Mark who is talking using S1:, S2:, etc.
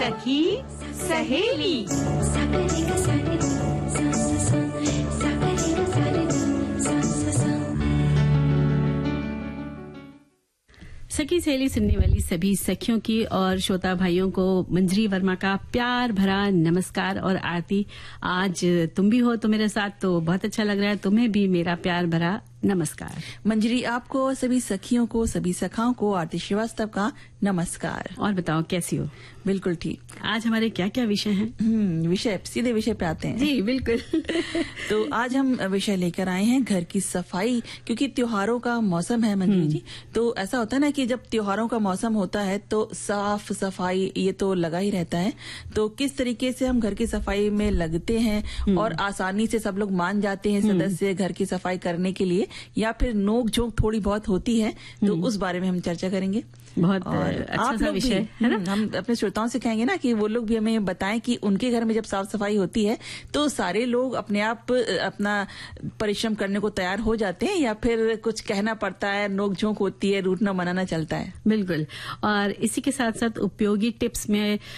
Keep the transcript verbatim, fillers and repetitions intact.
S1: सखी सहेली।
S2: सखी सहेली सुनने वाली सभी सखियों की और श्रोता भाइयों को मंजरी वर्मा का प्यार भरा नमस्कार और आरती। आज तुम भी हो तो मेरे साथ, तो बहुत अच्छा लग रहा है। तुम्हें भी मेरा प्यार भरा नमस्कार।
S3: मंजरी, आपको और सभी सखियों को, सभी सखाओं को आरती श्रीवास्तव का नमस्कार।
S2: और बताओ कैसी हो?
S3: बिल्कुल ठीक।
S2: आज हमारे क्या क्या विषय हैं?
S3: हम्म विषय सीधे विषय पे आते हैं।
S2: जी बिल्कुल।
S3: तो आज हम विषय लेकर आए हैं घर की सफाई, क्योंकि त्योहारों का मौसम है मंजरी जी। तो ऐसा होता है ना कि जब त्योहारों का मौसम होता है तो साफ सफाई ये तो लगा ही रहता है। तो किस तरीके से हम घर की सफाई में लगते हैं और आसानी से सब लोग मान जाते हैं सदस्य घर की सफाई करने के लिए, या फिर नोक झोंक थोड़ी बहुत होती है, तो उस बारे में हम चर्चा करेंगे।
S2: बहुत
S3: और
S2: अच्छा
S3: आप
S2: सा
S3: लोग
S2: विषय
S3: भी,
S2: है ना?
S3: हम अपने श्रोताओं से कहेंगे ना कि वो लोग भी हमें बताएं कि उनके घर में जब साफ सफाई होती है तो सारे लोग अपने आप अपना परिश्रम करने को तैयार हो जाते हैं, या फिर कुछ कहना पड़ता है, नोक झोंक होती है, रूठना मनाना चलता है।
S2: बिल्कुल। और इसी के साथ साथ उपयोगी टिप्स में